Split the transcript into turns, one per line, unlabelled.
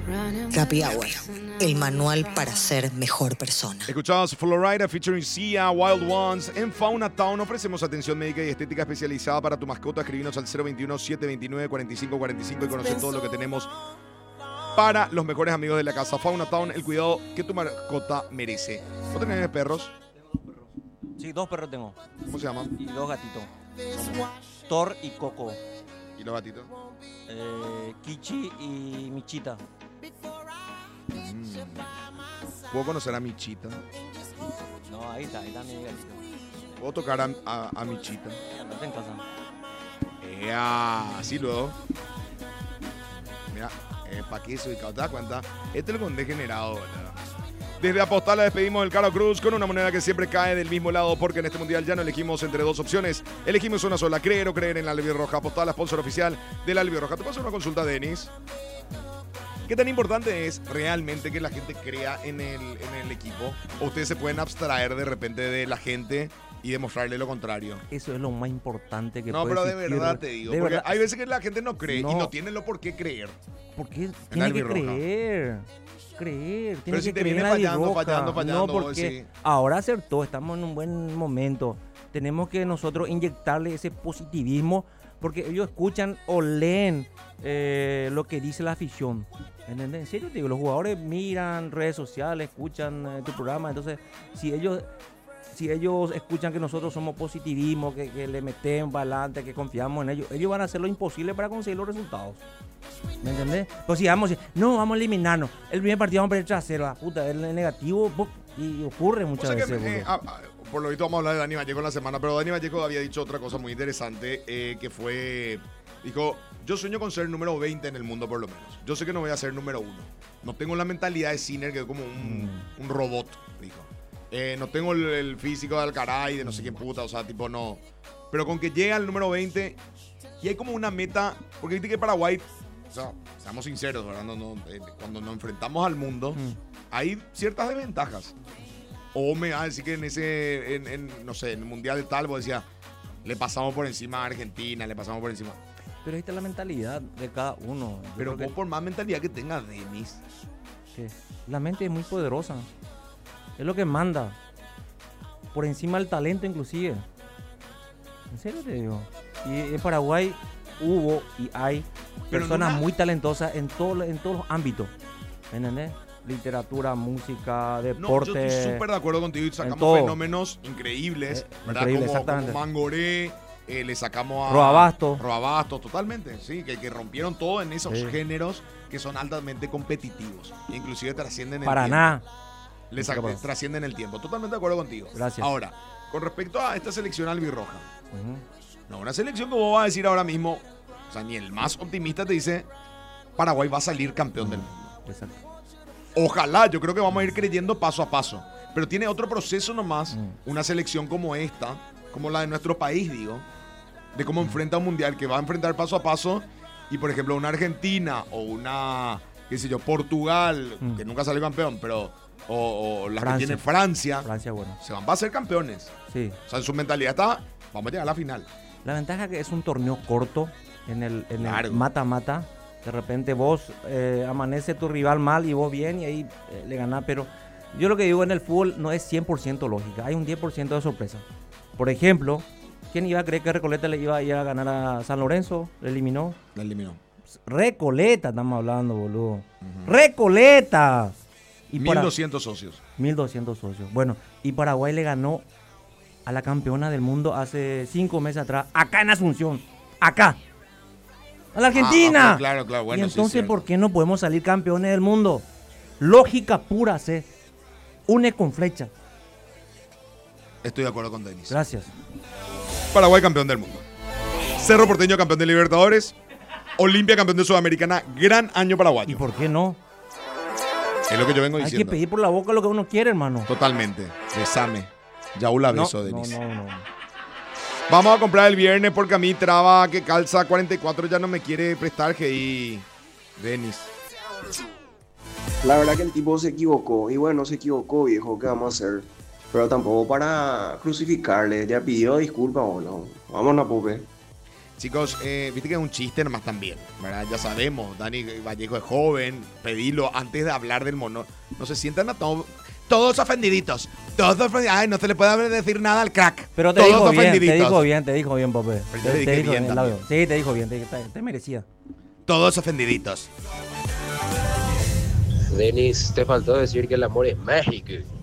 Happy Hour, el manual para ser mejor persona.
Escuchados Florida featuring Sia, Wild Ones. En Fauna Town ofrecemos atención médica y estética especializada para tu mascota. Escribinos al 021-729-4545 y conocer todo lo que tenemos para los mejores amigos de la casa. Fauna Town, el cuidado que tu mascota merece. ¿Vos tenés perros?
Sí, 2 perros tengo.
¿Cómo se llaman?
Y 2 gatitos. Thor y Coco.
¿Y los gatitos?
Kichi y Michita.
¿Puedo conocer a Michita?
No, ahí está mi gatito.
¿Puedo tocar a Michita?
Andate en casa.
Así luego. Mira, ¿para qué soy? ¿Te das cuenta? Este es el con degenerado, ¿verdad? Desde Apostala despedimos el Caro Cruz con una moneda que siempre cae del mismo lado, porque en este mundial ya no elegimos entre dos opciones. Elegimos una sola: creer o creer en la Albirroja. Apostala, sponsor oficial de la Albirroja. ¿Te puedo hacer una consulta, Denis? ¿Qué tan importante es realmente que la gente crea en el equipo? ¿O ustedes se pueden abstraer de repente de la gente y demostrarle lo contrario?
Eso es lo más importante que
no,
puede
pero de
existir.
verdad te digo.
De
Porque
verdad.
hay veces que la gente no cree y
No.
no tiene lo por qué creer.
¿Por qué
la
tiene que
albirroja.
creer? Tiene
Pero
que
si te
creer
viene
en la
fallando,
albirroja.
fallando,
No,
vos
porque
decís.
ahora acertó, estamos en un buen momento. Tenemos que nosotros inyectarle ese positivismo, porque ellos escuchan o leen lo que dice la afición. ¿Entendés? En serio te digo, los jugadores miran redes sociales, escuchan tu programa, entonces si ellos escuchan que nosotros somos positivismo, que le metemos para adelante, que confiamos en ellos van a hacer lo imposible para conseguir los resultados. ¿Me entendés? Pues si vamos a eliminarnos. El primer partido vamos a perder trasero, la puta, el negativo, y ocurre muchas
O sea que,
veces.
por lo visto vamos a hablar de Dani Vallejo en la semana, pero Dani Vallejo había dicho otra cosa muy interesante, que fue, dijo, yo sueño con ser número 20 en el mundo por lo menos. Yo sé que no voy a ser número 1. No tengo la mentalidad de Sinner, que es como un robot, dijo. No tengo el físico de Alcaraz y de no sé quién puta, o sea, tipo no. Pero con que llegue al número 20 y hay como una meta, porque viste que Paraguay, o sea, seamos sinceros, ¿verdad? Cuando nos enfrentamos al mundo, hay ciertas desventajas. O me va a decir que no sé, en el mundial de tal, vos decías, le pasamos por encima a Argentina, le pasamos por encima.
Pero ahí está la mentalidad de cada uno. Yo
Pero
creo
vos, por más mentalidad que tenga Denis,
que la mente es muy poderosa. Es lo que manda. Por encima del talento inclusive. En serio te digo. Y en Paraguay hubo y hay
Pero
personas
no
muy talentosas en todos los ámbitos. ¿Me entendés? Literatura, música,
no,
deporte.
yo estoy súper de acuerdo contigo y sacamos
todo.
fenómenos increíbles, ¿verdad?
Increíble,
como
exactamente.
Mangoré, le sacamos a
Roabasto,
totalmente, sí, que rompieron todo en esos géneros que son altamente competitivos, e inclusive trascienden el
Paraná.
tiempo. Trascienden el tiempo. Totalmente de acuerdo contigo.
Gracias.
Ahora, con respecto a esta selección albirroja, no, una selección que vos vas a decir ahora mismo, o sea, ni el más optimista te dice, Paraguay va a salir campeón del mundo.
Exacto.
Ojalá, yo creo que vamos a ir creyendo paso a paso. Pero tiene otro proceso nomás, una selección como esta, como la de nuestro país, digo, de cómo enfrenta un mundial que va a enfrentar paso a paso. Y por ejemplo, una Argentina o una, qué sé yo, Portugal, que nunca salió campeón, pero o las que tiene Francia,
bueno.
se van a ser campeones.
Sí.
O sea, en su mentalidad está, vamos a llegar a la final.
La ventaja es que es un torneo corto en el
Largo.
mata-mata. De repente vos amanece tu rival mal y vos bien y ahí le ganás. Pero yo lo que digo en el fútbol no es 100% lógica. Hay un 10% de sorpresa. Por ejemplo, ¿quién iba a creer que Recoleta le iba a ir a ganar a San Lorenzo? ¿Le eliminó?
La eliminó.
Recoleta estamos hablando, boludo. ¡Recoleta! Y
1.200 socios.
1.200 socios. Bueno, y Paraguay le ganó a la campeona del mundo hace 5 meses atrás, acá en Asunción. Acá. A la Argentina.
Ok, claro, bueno,
y entonces,
sí,
¿por qué no podemos salir campeones del mundo? Lógica pura, C. Une con flecha.
Estoy de acuerdo con Denis.
Gracias.
Paraguay campeón del mundo. Cerro Porteño campeón de Libertadores. Olimpia campeón de Sudamericana. Gran año paraguayo.
¿Y por qué no?
Es lo que yo vengo
Hay
diciendo.
que pedir por la boca lo que uno quiere, hermano.
Totalmente. Besame. Yaula beso, Denis.
No.
Vamos a comprar el viernes porque a mí traba que calza 44 ya no me quiere prestar GI. Denis.
La verdad que el tipo se equivocó. Y bueno, se equivocó, viejo. ¿Qué vamos a hacer? Pero tampoco para crucificarle. Ya pidió disculpas o no. Vámonos, Pope.
Chicos, viste que es un chiste nomás también, ¿verdad? Ya sabemos, Dani Vallejo es joven, pedilo antes de hablar del mono. No se sientan a todos ofendiditos. Todos ofendiditos. Ay, no se le puede decir nada al crack.
Pero te
todos
dijo bien,
ofendiditos.
te dijo bien, Pope.
Pero yo le dije bien también.
Sí, te dijo bien, te merecía.
Todos ofendiditos.
Denis, te faltó decir que el amor es mágico.